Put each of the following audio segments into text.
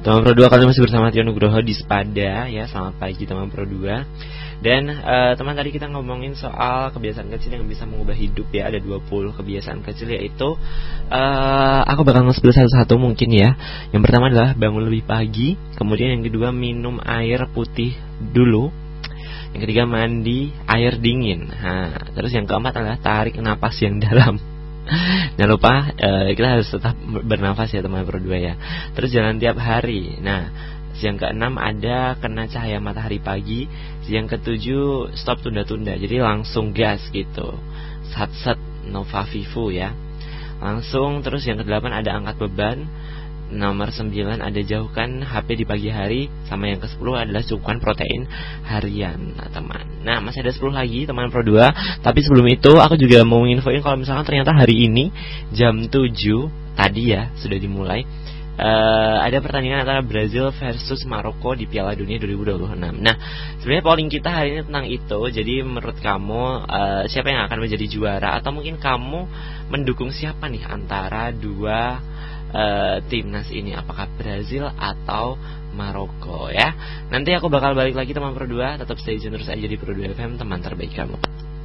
Teman Pro 2, kalian masih bersama Tio Nugroho di Sepada ya. Selamat pagi teman Pro 2. Dan teman, tadi kita ngomongin soal kebiasaan kecil yang bisa mengubah hidup ya. Ada 20 kebiasaan kecil, yaitu aku bakal nge-spill satu-satu mungkin ya. Yang pertama adalah bangun lebih pagi. Kemudian yang kedua, minum air putih dulu. Yang ketiga, mandi air dingin. Nah, terus yang keempat adalah tarik napas yang dalam. Jangan lupa kita harus tetap bernafas ya teman Pro 2 ya. Terus jalan tiap hari. Nah, yang keenam ada kena cahaya matahari pagi. Yang ketujuh, stop tunda-tunda. Jadi langsung gas gitu. Sat-sat Nova Vivu ya. Langsung. Terus yang kedelapan ada angkat beban. Nomor 9 ada jauhkan HP di pagi hari. Sama yang ke-10 adalah cukupkan protein harian. Nah teman, nah masih ada 10 lagi teman Pro 2. Tapi sebelum itu aku juga mau nginfoin kalau misalkan ternyata hari ini jam 7 tadi ya sudah dimulai ada pertandingan antara Brazil versus Maroko di Piala Dunia 2026. Nah sebenarnya polling kita hari ini tentang itu. Jadi menurut kamu siapa yang akan menjadi juara? Atau mungkin kamu mendukung siapa nih antara dua timnas ini, apakah Brazil atau Maroko ya? Nanti aku bakal balik lagi teman Pro 2. Tetap stay tune terus aja di Pro 2 FM, teman terbaik kamu.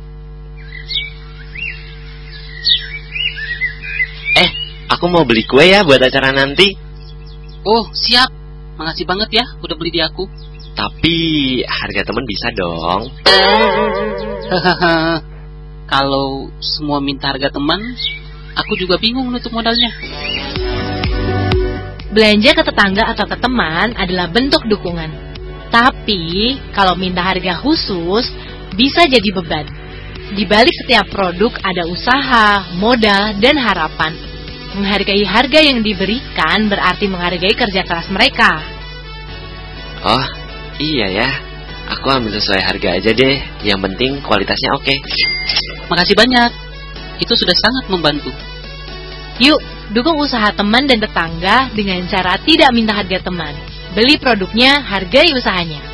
Aku mau beli kue ya buat acara nanti. Oh siap, makasih banget ya udah beli di aku. Tapi harga teman bisa dong. Kalau semua minta harga teman, aku juga bingung nutup modalnya. Belanja ke tetangga atau ke teman adalah bentuk dukungan. Tapi, kalau minta harga khusus, bisa jadi beban. Di balik setiap produk ada usaha, modal, dan harapan. Menghargai harga yang diberikan berarti menghargai kerja keras mereka. Oh, iya ya. Aku ambil sesuai harga aja deh. Yang penting kualitasnya oke. Makasih banyak. Itu sudah sangat membantu. Yuk, dukung usaha teman dan tetangga dengan cara tidak minta harga teman. Beli produknya, hargai usahanya.